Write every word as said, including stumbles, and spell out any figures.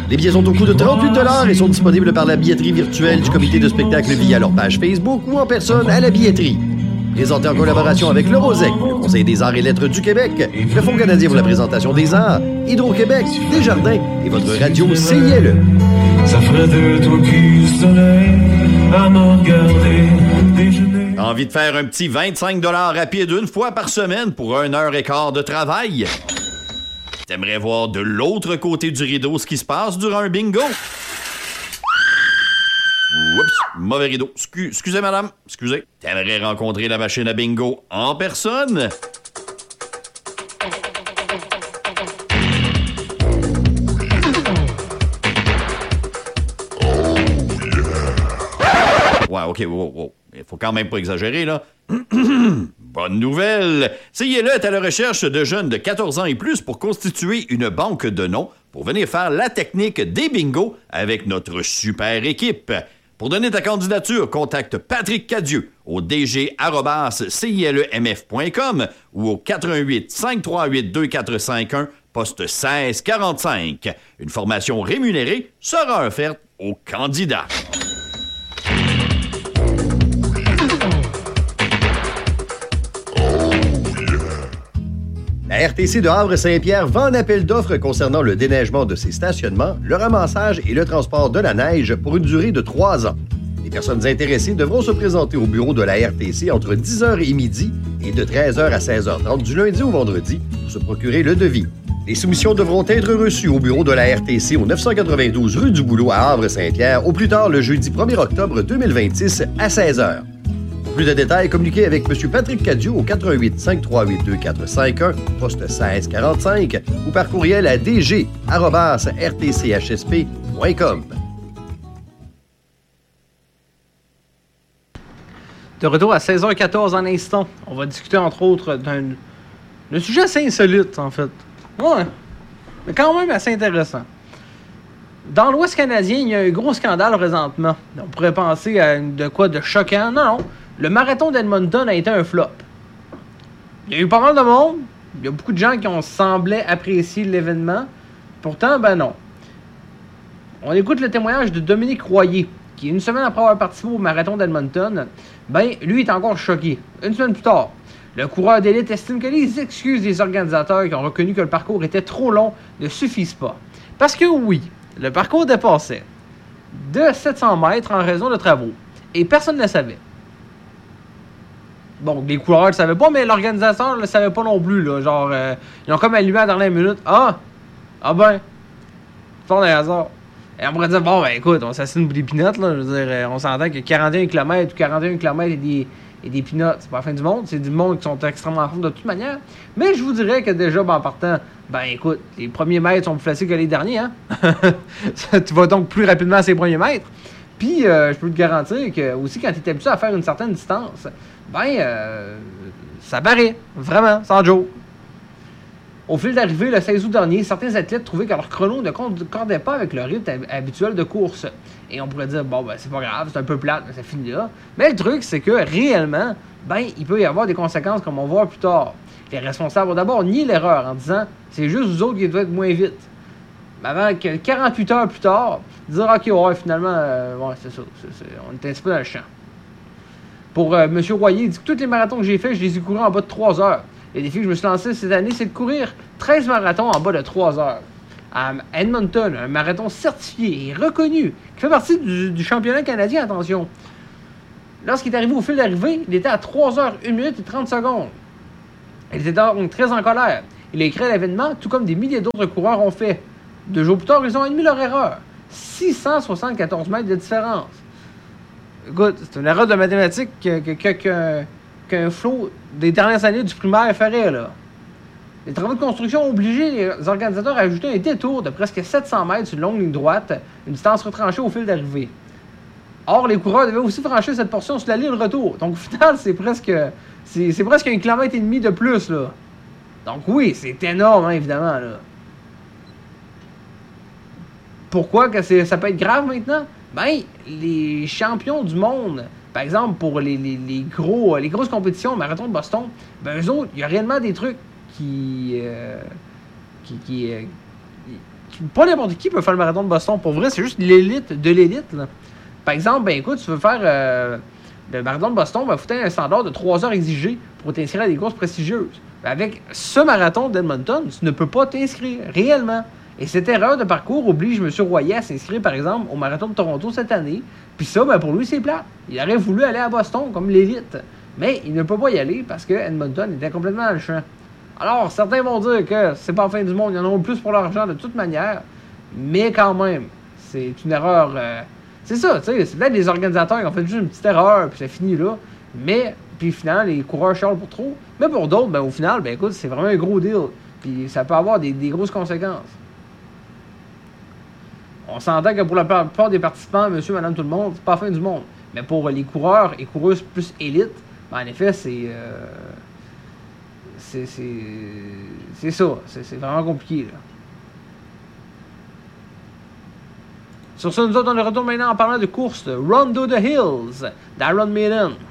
Les billets sont au coût de trente-huit dollars et sont disponibles par la billetterie virtuelle du comité de spectacle via leur page Facebook ou en personne à la billetterie. Présenté en collaboration avec le Rosec, le Conseil des arts et lettres du Québec, le Fonds canadien pour la présentation des arts, Hydro-Québec, Desjardins et votre radio C I L E. Ça ferait de toi qui soleil à me regarder déjeuner. Envie de faire un petit vingt-cinq dollars rapide une fois par semaine pour une heure et quart de travail? T'aimerais voir de l'autre côté du rideau ce qui se passe durant un bingo? Oups, mauvais rideau. Scu- excusez, madame. Excusez. T'aimerais rencontrer la machine à bingo en personne? Ouais, OK, wow, wow. Il faut quand même pas exagérer, là. Bonne nouvelle! C I L E est à la recherche de jeunes de quatorze ans et plus pour constituer une banque de noms pour venir faire la technique des bingos avec notre super équipe. Pour donner ta candidature, contacte Patrick Cadieux au d g arobase c i l e m f point com ou au quatre un huit, cinq trois huit, deux quatre cinq un, poste seize quarante-cinq. Une formation rémunérée sera offerte aux candidats. La R T C de Havre-Saint-Pierre vend un appel d'offres concernant le déneigement de ses stationnements, le ramassage et le transport de la neige pour une durée de trois ans. Les personnes intéressées devront se présenter au bureau de la R T C entre dix heures et midi et de treize heures à seize heures trente du lundi au vendredi pour se procurer le devis. Les soumissions devront être reçues au bureau de la R T C au neuf cent quatre-vingt-douze rue du Boulot à Havre-Saint-Pierre au plus tard le jeudi premier octobre deux mille vingt-six à seize heures. Pour plus de détails, communiquez avec M. Patrick Cadieux au quatre un huit, cinq trois huit, deux quatre cinq un, poste seize quarante-cinq ou par courriel à d g arobase r t c h s p point com. De retour à seize heures quatorze en instant, on va discuter entre autres d'un, d'un sujet assez insolite en fait. Ouais, mais quand même assez intéressant. Dans l'Ouest canadien, il y a un gros scandale présentement. On pourrait penser à de quoi de choquant. Non, non. Le marathon d'Edmonton a été un flop. Il y a eu pas mal de monde. Il y a beaucoup de gens qui ont semblé apprécier l'événement. Pourtant, ben non. On écoute le témoignage de Dominique Royer, qui, une semaine après avoir participé au marathon d'Edmonton, ben, lui est encore choqué. Une semaine plus tard, le coureur d'élite estime que les excuses des organisateurs qui ont reconnu que le parcours était trop long ne suffisent pas. Parce que oui, le parcours dépassait de sept cents mètres en raison de travaux. Et personne ne le savait. Bon, les coureurs ne le savaient pas, mais l'organisateur ne le savait pas non plus. Là. Genre, euh, ils ont comme allumé à la dernière minute. Ah! Ah ben! Fort d'un hasard. Et on pourrait dire, bon, ben écoute, on s'assigne pour des pinottes, là. Je veux dire, euh, on s'entend que quarante et un kilomètres ou quarante et un kilomètres et des, et des pinottes, c'est pas la fin du monde. C'est du monde qui sont extrêmement en forme de toute manière. Mais je vous dirais que déjà, ben, en partant, ben écoute, les premiers mètres sont plus faciles que les derniers, hein? Tu vas donc plus rapidement à ces premiers mètres. Puis, euh, je peux te garantir que aussi, quand tu es habitué à faire une certaine distance, ben, euh, ça paraît, vraiment, sans joke. Au fil d'arrivée, le seize août dernier, certains athlètes trouvaient que leur chrono ne concordait pas avec leur rythme habituel de course. Et on pourrait dire, bon, ben, c'est pas grave, c'est un peu plate, mais ça finit là. Mais le truc, c'est que réellement, ben, il peut y avoir des conséquences, comme on va voir plus tard. Les responsables vont d'abord nier l'erreur en disant, c'est juste vous autres qui devez être moins vite. Mais avant que quarante-huit heures plus tard, dire, ok, ouais, finalement, euh, ouais, c'est ça, c'est, c'est, on était un petit peu dans le champ. Pour euh, M. Royer, il dit que tous les marathons que j'ai faits, je les ai courus en bas de trois heures. Le défi que je me suis lancé cette année, c'est de courir treize marathons en bas de trois heures. À Edmonton, un marathon certifié et reconnu, qui fait partie du, du championnat canadien, attention. Lorsqu'il est arrivé au fil d'arrivée, il était à trois heures, une minute et trente secondes. Il était donc très en colère. Il a écrit à l'événement, tout comme des milliers d'autres coureurs ont fait. Deux jours plus tard, ils ont admis leur erreur. six cent soixante-quatorze mètres de différence. Écoute, c'est une erreur de mathématiques que, que, que, que, qu'un flot des dernières années du primaire ferait, là. Les travaux de construction ont obligé les organisateurs à ajouter un détour de presque sept cents mètres sur une longue ligne droite, une distance retranchée au fil d'arrivée. Or, les coureurs devaient aussi franchir cette portion sur la ligne retour. Donc, au final, c'est presque, c'est, c'est presque un kilomètre et demi de plus, là. Donc, oui, c'est énorme, hein, évidemment, là. Pourquoi que c'est, ça peut être grave maintenant? Ben, les champions du monde, par exemple, pour les, les, les, gros, les grosses compétitions, marathon de Boston, ben, eux autres, il y a réellement des trucs qui, euh, qui, qui, euh, pas n'importe qui peut faire le marathon de Boston. Pour vrai, c'est juste l'élite de l'élite. Là. Par exemple, ben écoute, tu veux faire euh, le marathon de Boston, ben, faut un standard de trois heures exigé pour t'inscrire à des courses prestigieuses. Ben, avec ce marathon d'Edmonton, tu ne peux pas t'inscrire, réellement. Et cette erreur de parcours oblige M. Royer à s'inscrire, par exemple, au marathon de Toronto cette année. Puis ça, ben, pour lui, c'est plat. Il aurait voulu aller à Boston, comme l'élite. Mais il ne peut pas y aller parce que Edmonton était complètement dans le champ. Alors, certains vont dire que c'est pas la fin du monde, ils en auront plus pour leur argent de toute manière. Mais quand même, c'est une erreur... Euh, c'est ça, tu sais, c'est peut-être les organisateurs qui ont fait juste une petite erreur, puis ça finit là. Mais, puis finalement, les coureurs chialent pour trop. Mais pour d'autres, ben, au final, ben écoute, c'est vraiment un gros deal. Puis ça peut avoir des, des grosses conséquences. On s'entend que pour la plupart des participants, monsieur, madame, tout le monde, c'est pas la fin du monde. Mais pour les coureurs et coureuses plus élites, ben, en effet, c'est... Euh, c'est, c'est, c'est ça. C'est, c'est vraiment compliqué, là. Sur ça, nous autres, on est retourne maintenant en parlant de course. Run to the Hills d'Iron Maiden.